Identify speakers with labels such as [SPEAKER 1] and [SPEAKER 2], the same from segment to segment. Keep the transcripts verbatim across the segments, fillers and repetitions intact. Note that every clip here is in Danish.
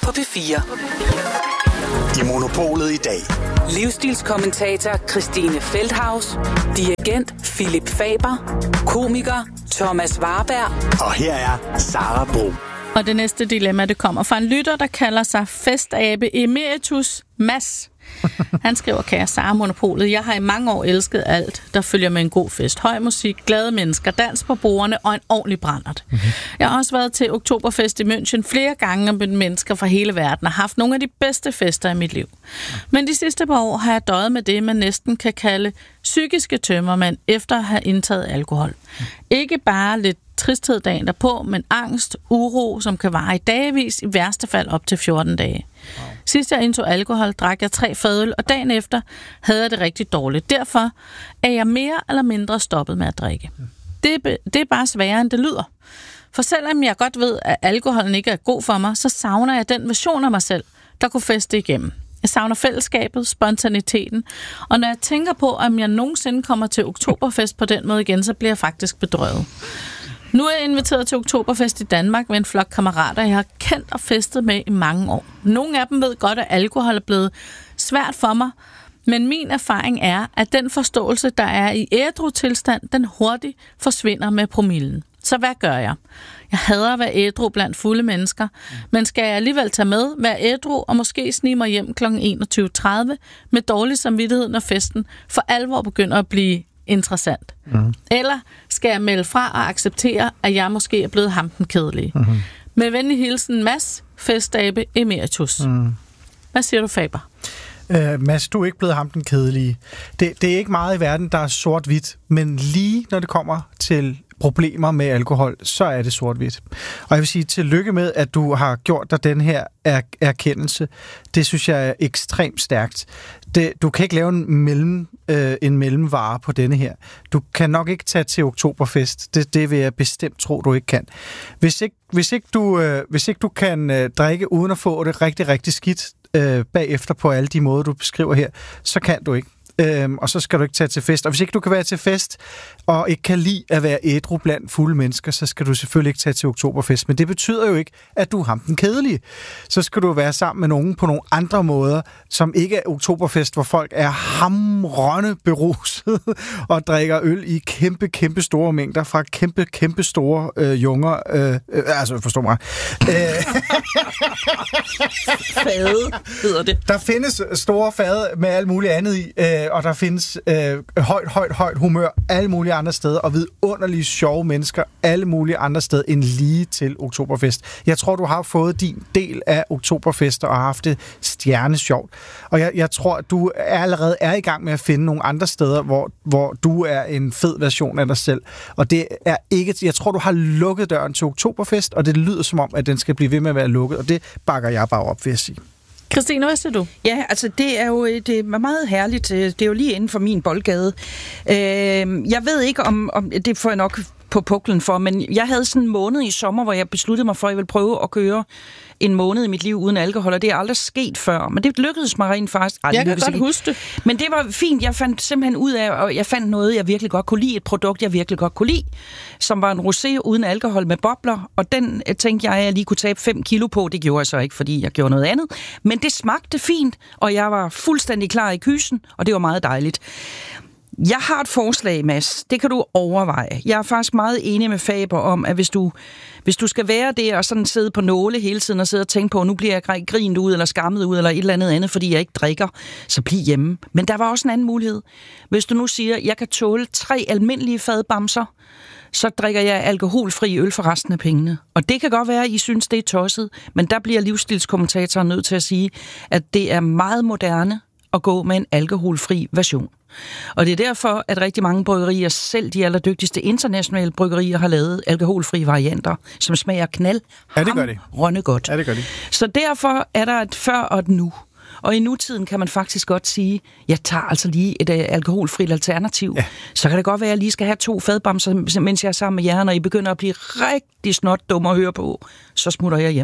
[SPEAKER 1] på P fire.
[SPEAKER 2] I Monopolet i dag.
[SPEAKER 1] Livsstilskommentator Christine Feldhaus, dirigent Philip Faber, komiker Thomas Warberg.
[SPEAKER 2] Og her er Sara Bro.
[SPEAKER 3] Og det næste dilemma, det kommer fra en lytter, der kalder sig festabe emeritus Mads. Han skriver, kære Sara Monopolet, jeg har i mange år elsket alt, der følger med en god fest. Høj musik, glade mennesker, dans på bordene og en ordentlig brændert. Mm-hmm. Jeg har også været til Oktoberfest i München flere gange med mennesker fra hele verden og haft nogle af de bedste fester i mit liv. Men de sidste par år har jeg døjet med det, man næsten kan kalde psykiske tømmermænd efter at have indtaget alkohol. Mm. Ikke bare lidt tristhed dagen derpå, men angst, uro, som kan vare i dagevis, i værste fald op til fjorten dage. Wow. Sidst jeg indtog alkohol, drak jeg tre fadøl, og dagen efter havde jeg det rigtig dårligt. Derfor er jeg mere eller mindre stoppet med at drikke. Mm. Det, er, det er bare sværere, end det lyder. For selvom jeg godt ved, at alkoholen ikke er god for mig, så savner jeg den version af mig selv, der kunne feste igennem. Jeg savner fællesskabet, spontaniteten, og når jeg tænker på, om jeg nogensinde kommer til Oktoberfest på den måde igen, så bliver jeg faktisk bedrøvet. Nu er jeg inviteret til Oktoberfest i Danmark med en flok kammerater, jeg har kendt og festet med i mange år. Nogle af dem ved godt, at alkohol er blevet svært for mig, men min erfaring er, at den forståelse, der er i ædru-tilstand, den hurtigt forsvinder med promillen. Så hvad gør jeg? Jeg hader at være ædru blandt fulde mennesker, men skal jeg alligevel tage med, være ædru og måske snige mig hjem kl. enogtyve tredive med dårlig samvittighed, når festen for alvor begynder at blive interessant. Mm. Eller skal jeg melde fra og acceptere, at jeg måske er blevet ham den kedelige? Mm. Med venlig hilsen, Mads, festabe emeritus. Mm. Hvad siger du, Faber?
[SPEAKER 4] Uh, Mads, du er ikke blevet ham den kedelige. Det, det er ikke meget i verden, der er sort-hvidt, men lige når det kommer til problemer med alkohol, så er det sort-hvidt. Og jeg vil sige tillykke med, at du har gjort dig den her er- erkendelse. Det synes jeg er ekstremt stærkt. Det, du kan ikke lave en, mellem, øh, en mellemvare på denne her. Du kan nok ikke tage til Oktoberfest. Det, det vil jeg bestemt tro, du ikke kan. Hvis ikke, hvis ikke, du, øh, hvis ikke du kan øh, drikke uden at få det rigtig, rigtig skidt øh, bagefter på alle de måder, du beskriver her, så kan du ikke. Øhm, og så skal du ikke tage til fest. Og hvis ikke du kan være til fest, og ikke kan lide at være ædru blandt fulde mennesker, så skal du selvfølgelig ikke tage til Oktoberfest. Men det betyder jo ikke, at du er ham den kedelige. Så skal du være sammen med nogen på nogle andre måder, som ikke er Oktoberfest, hvor folk er hamrende beruset og drikker øl i kæmpe, kæmpe store mængder fra kæmpe, kæmpe store øh, junger. Øh, øh, altså, forstår mig.
[SPEAKER 3] Fade hedder det.
[SPEAKER 4] Der findes store fade med alt muligt andet i, øh, og der findes øh, højt, højt, højt humør alle mulige andre steder, og vidunderlige sjove mennesker alle mulige andre steder end lige til Oktoberfest. Jeg tror, du har fået din del af Oktoberfester og har haft det stjernesjovt. Og jeg, jeg tror, at du allerede er i gang med at finde nogle andre steder, hvor, hvor du er en fed version af dig selv. Og det er ikke... Jeg tror, du har lukket døren til Oktoberfest, og det lyder som om, at den skal blive ved med at være lukket, og det bakker jeg bare op, vil jeg sige.
[SPEAKER 3] Christine, hvad siger du?
[SPEAKER 5] Ja, altså det er jo det er meget herligt. Det er jo lige inden for min boldgade. Øh, jeg ved ikke, om, om det får jeg nok på puklen for, men jeg havde sådan en måned i sommer, hvor jeg besluttede mig for, at jeg ville prøve at køre en måned i mit liv uden alkohol, og det er aldrig sket før. Men det lykkedes mig rent faktisk. Ej,
[SPEAKER 3] jeg kan godt huske det.
[SPEAKER 5] Men det var fint. Jeg fandt simpelthen ud af, og jeg fandt noget, jeg virkelig godt kunne lide. Et produkt, jeg virkelig godt kunne lide, som var en rosé uden alkohol med bobler. Og den tænkte jeg, at jeg lige kunne tabe fem kilo på. Det gjorde jeg så ikke, fordi jeg gjorde noget andet. Men det smagte fint, og jeg var fuldstændig klar i kysen, og det var meget dejligt. Jeg har et forslag, Mads. Det kan du overveje. Jeg er faktisk meget enig med Faber om, at hvis du, hvis du skal være der og sådan sidde på nåle hele tiden og sidde og tænke på, nu bliver jeg grint ud eller skammet ud eller et eller andet andet, fordi jeg ikke drikker, så bliv hjemme. Men der var også en anden mulighed. Hvis du nu siger, at jeg kan tåle tre almindelige fadbamser, så drikker jeg alkoholfri øl for resten af pengene. Og det kan godt være, at I synes, det er tosset, men der bliver livsstilskommentatoren nødt til at sige, at det er meget moderne at gå med en alkoholfri version. Og det er derfor, at rigtig mange bryggerier, selv de allerdygtigste internationale bryggerier, har lavet alkoholfrie varianter, som smager knald,
[SPEAKER 4] ja, det gør det.
[SPEAKER 5] Rønne godt.
[SPEAKER 4] Ja, det gør det.
[SPEAKER 5] Så derfor er der et før og et nu. Og i nutiden kan man faktisk godt sige, jeg tager altså lige et uh, alkoholfrit alternativ. Ja. Så kan det godt være, at jeg lige skal have to fadbamser, mens jeg er sammen med jer, når I begynder at blive rigtig snot dumme at høre på. Så smutter jeg hjem.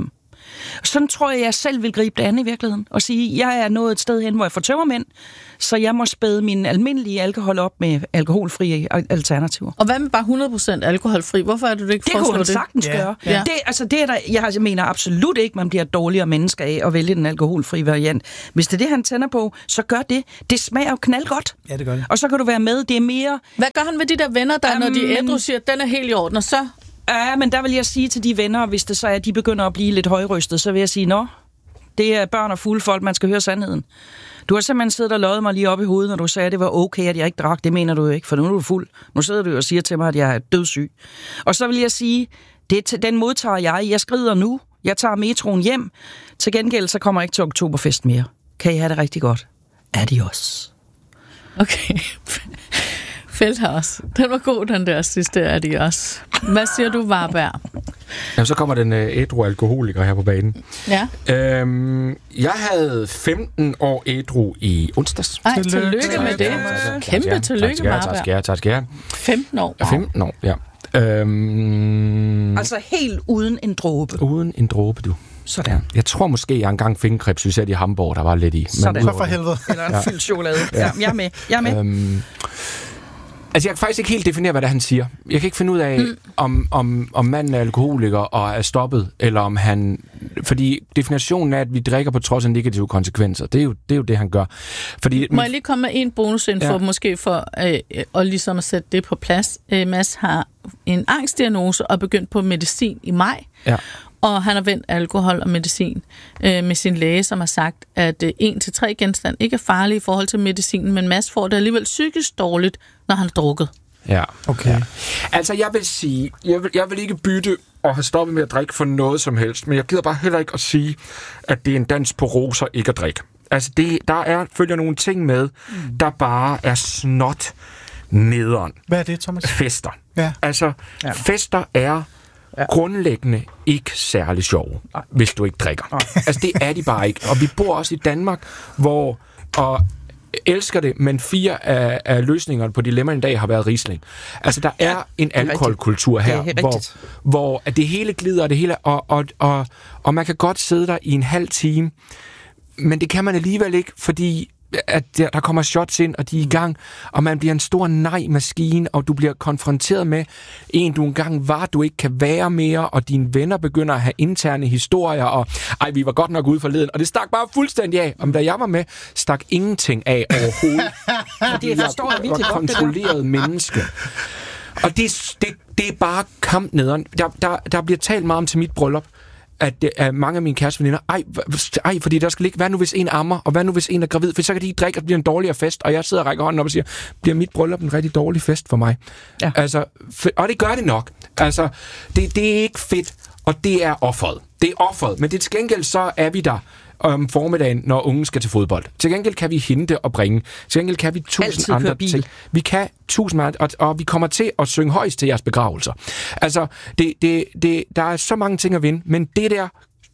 [SPEAKER 5] Sådan tror jeg, jeg selv vil gribe det an i virkeligheden. Og sige, jeg er nået et sted hen, hvor jeg får tømmermænd, så jeg må spæde min almindelige alkohol op med alkoholfri alternativer.
[SPEAKER 3] Og hvad med bare hundrede procent alkoholfri? Hvorfor er du ikke
[SPEAKER 5] det
[SPEAKER 3] foreslå
[SPEAKER 5] kunne man
[SPEAKER 3] det?
[SPEAKER 5] sagtens
[SPEAKER 3] Ja.
[SPEAKER 5] gøre.
[SPEAKER 3] Ja.
[SPEAKER 5] Det, altså, det er der, jeg mener absolut ikke, man bliver et dårligere menneske af at vælge den alkoholfri variant. Hvis det er det, han tænder på, så gør det. Det smager jo knaldgodt.
[SPEAKER 4] Ja, det gør det.
[SPEAKER 5] Og så kan du være med. Det er mere...
[SPEAKER 3] Hvad gør han ved de der venner, der, um, når de ædru siger, at den er helt i orden, og så...
[SPEAKER 5] Ja, men der vil jeg sige til de venner, hvis det så er, at de begynder at blive lidt højrystet, så vil jeg sige, nå, det er børn og fulde folk, man skal høre sandheden. Du har simpelthen siddet og løjet mig lige op i hovedet, når du sagde, at det var okay, at jeg ikke drak. Det mener du jo ikke, for nu er du fuld. Nu sidder du og siger til mig, at jeg er dødssyg. Og så vil jeg sige, det, den modtager jeg. Jeg skrider nu. Jeg tager metroen hjem. Til gengæld, så kommer jeg ikke til oktoberfest mere. Kan I have det rigtig godt? Adios.
[SPEAKER 3] Okay. Feldhaus. Den var god, den der sidste adios. Hvad siger du, Varberg?
[SPEAKER 6] Jamen, så kommer den øh, ædru alkoholiker her på banen.
[SPEAKER 3] Ja.
[SPEAKER 6] Øhm, jeg havde femten år ædru i onsdags.
[SPEAKER 3] Ej, tillykke med det. Kæmpe tillykke, Varberg.
[SPEAKER 6] Tak skal jeg, tak skal jeg.
[SPEAKER 3] femten år. Wow.
[SPEAKER 6] femten år, ja. Øhm,
[SPEAKER 5] altså helt uden en dråbe.
[SPEAKER 6] Uden en dråbe, du.
[SPEAKER 5] Sådan.
[SPEAKER 6] Ja. Jeg tror måske, jeg engang fik en krebssyssat i Hamburg, der var lidt i.
[SPEAKER 5] Sådan.
[SPEAKER 4] Så for helvede.
[SPEAKER 5] Eller en fyldt chokolade. Ja. Ja, jeg er med. Jeg er med.
[SPEAKER 6] Øhm, altså, jeg kan faktisk ikke helt definere, hvad det er, han siger. Jeg kan ikke finde ud af, mm. om, om, om manden er alkoholiker og er stoppet, eller om han... Fordi definitionen er, at vi drikker på trods af negative konsekvenser. Det er jo det, er jo det han gør. Fordi,
[SPEAKER 3] Må jeg lige komme med en bonusinfo, ja. Måske for øh, at ligesom at sætte det på plads. Øh, Mads har en angstdiagnose og begyndt på medicin i maj.
[SPEAKER 6] Ja.
[SPEAKER 3] Og han har vendt alkohol og medicin øh, med sin læge, som har sagt, at øh, en til tre genstande ikke er farlige i forhold til medicinen, men Mads får det alligevel psykisk dårligt, når han har drukket.
[SPEAKER 6] Ja,
[SPEAKER 4] okay.
[SPEAKER 6] Ja. Altså, jeg vil sige, jeg vil, jeg vil ikke bytte og have stoppet med at drikke for noget som helst, men jeg gider bare heller ikke at sige, at det er en dans på roser ikke at drikke. Altså, det, der er, følger nogle ting med, mm. der bare er snot nederen.
[SPEAKER 4] Hvad er det, Thomas?
[SPEAKER 6] Fester.
[SPEAKER 4] Ja.
[SPEAKER 6] Altså, ja. Fester er ja. grundlæggende ikke særlig sjove, Nej. hvis du ikke drikker. Nej. Altså, det er de bare ikke. Og vi bor også i Danmark, hvor... Og elsker det, men fire af, af løsningerne på dilemmaen i dag har været Riesling. Altså, der er en alkoholkultur her, hvor, hvor at det hele glider, det hele, og, og, og, og man kan godt sidde der i en halv time, men det kan man alligevel ikke, fordi at der, der kommer shots ind, og de er i gang, og man bliver en stor nej-maskine, og du bliver konfronteret med en, du engang var, du ikke kan være mere, og dine venner begynder at have interne historier, og ej, vi var godt nok ude forleden, og det stak bare fuldstændig af. Om da jeg var med, stak ingenting af overhovedet.
[SPEAKER 5] Det forstår jeg virkelig godt, det
[SPEAKER 6] kontrolleret menneske. Og det, det, det er bare kamp nederen. Der, der, der bliver talt meget om til mit bryllup, at, at mange af mine kæresteveninder, ej, ej, fordi der skal ikke, hvad nu hvis en ammer, og hvad nu hvis en er gravid, for så kan de ikke drikke, og det bliver en dårligere fest, og jeg sidder og rækker hånden op og siger, bliver mit bryllup en rigtig dårlig fest for mig? Ja. Altså, og det gør det nok. Altså, det, det er ikke fedt, og det er offeret. Det er offeret, men det til gengæld så er vi der om formiddagen, når ungen skal til fodbold. Til gengæld kan vi hente og bringe. Til gengæld kan vi tusind Altid andre ting. Vi kan tusind andre, og, og vi kommer til at synge højst til jeres begravelser. Altså, det, det, det, der er så mange ting at vinde, men det der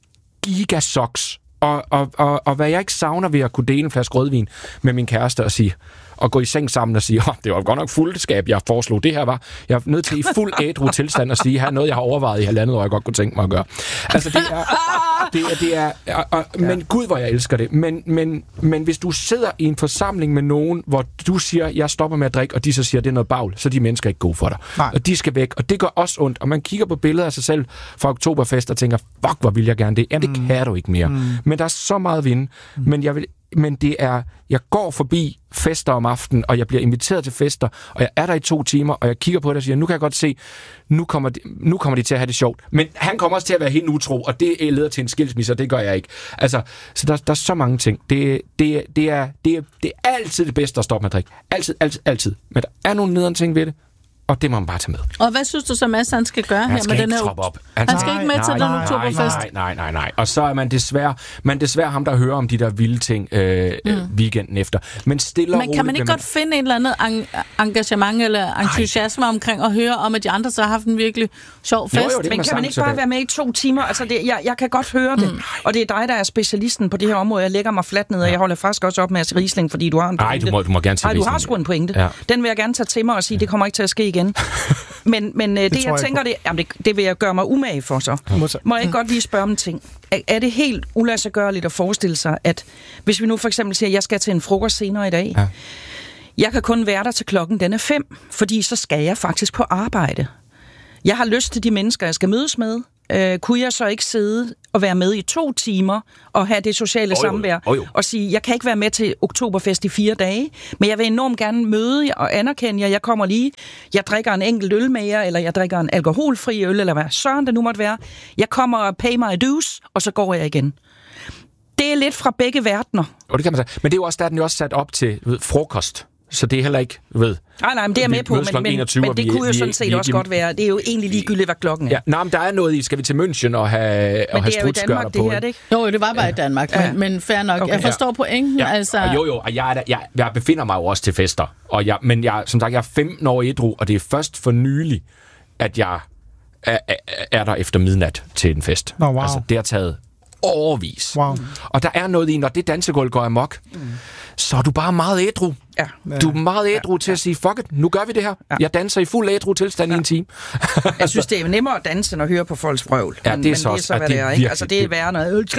[SPEAKER 6] gigasoks, og, og, og, og hvad jeg ikke savner ved at kunne dele en flaske rødvin med min kæreste og sige, og gå i seng sammen og sige, oh, det var godt nok fuldskab, jeg foreslog. Det her var, jeg er nødt til i fuld ædru tilstand at sige, her er noget, jeg har overvejet i halvandet år, jeg godt kunne tænke mig at gøre. Altså, det er... Det er, det er og, og, ja. Men gud, hvor jeg elsker det. Men, men, men hvis du sidder i en forsamling med nogen, hvor du siger, jeg stopper med at drikke, og de så siger, det er noget bagl, så er de mennesker ikke gode for dig. Nej. Og de skal væk, og det gør også ondt. Og man kigger på billeder af sig selv fra Oktoberfest og tænker, fuck, hvor vil jeg gerne det. Jamen, det mm. kan du ikke mere. Mm. Men der er så meget vinde. Mm. Men jeg vil... Men det er, jeg går forbi fester om aftenen, og jeg bliver inviteret til fester, og jeg er der i to timer, og jeg kigger på det og siger, nu kan jeg godt se, nu kommer de, nu kommer de til at have det sjovt. Men han kommer også til at være helt utro, og det leder til en skilsmisse, og det gør jeg ikke. Altså, så der, der er så mange ting. Det, det, det, er, det, er, det er altid det bedste at stoppe med at drikke. Altid, altid, altid. Men der er nogle nederen ting ved det, og det må man bare tage med.
[SPEAKER 3] Og hvad synes du så, Mads, han skal gøre
[SPEAKER 6] han
[SPEAKER 3] her
[SPEAKER 6] skal
[SPEAKER 3] med den her...
[SPEAKER 6] Op.
[SPEAKER 3] Han, han skal nej, ikke med nej, til den oktoberfest?
[SPEAKER 6] Nej, nej, nej, nej. Og så er man desværre, man desværre ham, der hører om de der vilde ting øh, mm. weekenden efter. Men stille og
[SPEAKER 3] Men kan man ikke godt finde en eller anden en- engagement eller entusiasme omkring at høre om, at de andre så har haft en virkelig sjov fest?
[SPEAKER 5] Jo, jo, men kan man ikke bare være med i to timer? Altså, det, jeg, jeg kan godt høre det. Mm. Og det er dig, der er specialisten på det her område. Jeg lægger mig fladt ned, og jeg holder faktisk også op med at Riesling, fordi du har en pointe.
[SPEAKER 6] Nej, du må, du må gerne sige
[SPEAKER 5] Nej, du har sgu en pointe. Ja. Den vil jeg gerne tage til mig og sige, det kommer ikke til at ske igen. igen. Men, men det, det jeg, jeg tænker, det, jamen det, det vil jeg gøre mig umage for så.
[SPEAKER 4] Ja.
[SPEAKER 5] Må jeg ikke godt lige spørge om en ting? Er, er det helt uladsiggørligt at forestille sig, at hvis vi nu for eksempel siger, at jeg skal til en frokost senere i dag, ja. jeg kan kun være der til klokken den er fem, fordi så skal jeg faktisk på arbejde. Jeg har lyst til de mennesker, jeg skal mødes med. Øh, kunne jeg så ikke sidde og være med i to timer og have det sociale oh, samvær
[SPEAKER 6] oh, oh.
[SPEAKER 5] og sige, jeg kan ikke være med til oktoberfest i fire dage, men jeg vil enormt gerne møde jer og anerkende jer. Jeg kommer lige, jeg drikker en enkelt øl med jer, eller jeg drikker en alkoholfri øl, eller hvad søren det nu måtte være. Jeg kommer og pay my dues, og så går jeg igen. Det er lidt fra begge verdener.
[SPEAKER 6] Og det kan man sige. Men det er jo også, der er den jo også sat op til ved, frokost. Så det er heller ikke, ved...
[SPEAKER 5] Nej, nej, men det er med på, men, men, enogtyve, men det kunne jo sådan set vi, også vi, godt være. Det er jo egentlig ligegyldigt, hvad klokken er.
[SPEAKER 6] Ja, nej, men der er noget i, skal vi til München og have, og have strutskørter på?
[SPEAKER 5] Det her, det ikke?
[SPEAKER 3] Jo, det var bare ja. i Danmark, men, ja. men fair nok. Okay. Jeg forstår pointen.
[SPEAKER 6] Ja.
[SPEAKER 3] Altså...
[SPEAKER 6] Jo, jo, og jeg, er der, jeg, jeg befinder mig jo også til fester. Og jeg, men jeg, som sagt, jeg er femten år ædru, og det er først for nylig, at jeg er, er, er der efter midnat til en fest.
[SPEAKER 4] Oh, wow.
[SPEAKER 6] Altså, det har taget overvis.
[SPEAKER 4] Wow.
[SPEAKER 6] Og der er noget i, når det dansegulv går amok, mm. så er du bare meget ædru.
[SPEAKER 5] Ja.
[SPEAKER 6] Du er meget ædru ja. til at sige, fuck it, nu gør vi det her. Ja. Jeg danser i fuld ædru tilstand ja. i en time.
[SPEAKER 5] Jeg synes, det er nemmere at danse, end at høre på folks vrøvl.
[SPEAKER 6] Ja,
[SPEAKER 5] men,
[SPEAKER 6] det er
[SPEAKER 5] men
[SPEAKER 6] så,
[SPEAKER 5] det er så hvad det er, ikke? Altså, det er værre noget.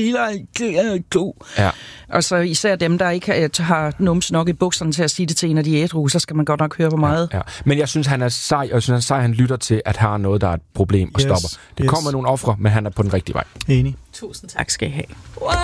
[SPEAKER 5] Ja. Og så især dem, der ikke har numse nok i bukserne til at sige det til en af de ædru, så skal man godt nok høre på meget. Ja,
[SPEAKER 6] ja. Men jeg synes, han er sej, og jeg synes, han er sej, han lytter til, at har noget, der er et problem og
[SPEAKER 4] yes,
[SPEAKER 6] stopper. Det
[SPEAKER 4] yes.
[SPEAKER 6] kommer nogle ofre, men han er på den rigtige vej.
[SPEAKER 4] Enig.
[SPEAKER 3] Tusind tak skal I have.